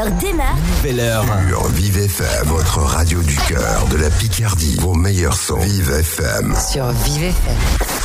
heure démarre. Nouvelle heure. Sur Vive FM, votre radio du cœur, de la Picardie, vos meilleurs sons. Vive FM. Sur Vive FM.